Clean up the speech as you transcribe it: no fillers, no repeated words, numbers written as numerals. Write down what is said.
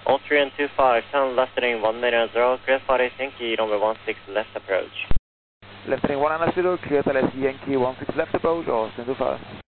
Austrian 25, turn left heading 1 meter 0, clear for Yankee, runway 16 left approach. Left heading 1 and left 0, clear for Yankee 16 left approach, Austrian 25.